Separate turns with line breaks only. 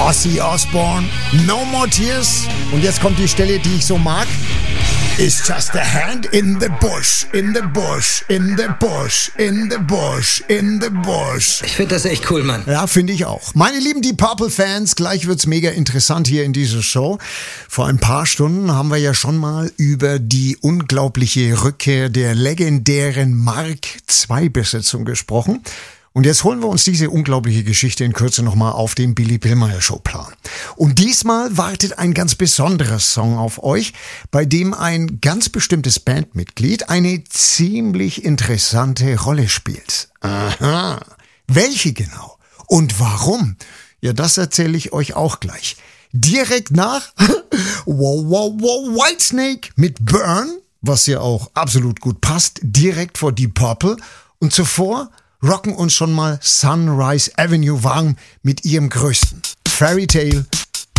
Ozzy Osbourne, No More Tears. Und jetzt kommt die Stelle, die ich so mag. It's just a hand in the bush, in the bush, in the bush, in the bush, in the bush.
Ich finde das echt cool, Mann.
Ja, finde ich auch. Meine lieben Deep Purple-Fans, gleich wird's mega interessant hier in dieser Show. Vor ein paar Stunden haben wir ja schon mal über die unglaubliche Rückkehr der legendären Mark II-Besetzung gesprochen. Und jetzt holen wir uns diese unglaubliche Geschichte in Kürze nochmal auf dem Billy Pillmeyer Showplan. Und diesmal wartet ein ganz besonderer Song auf euch, bei dem ein ganz bestimmtes Bandmitglied eine ziemlich interessante Rolle spielt. Aha. Welche genau? Und warum? Ja, das erzähle ich euch auch gleich. Direkt nach Whitesnake mit Burn, was ja auch absolut gut passt, direkt vor Deep Purple. Und zuvor rocken uns schon mal Sunrise Avenue warm mit ihrem größten Fairy Tale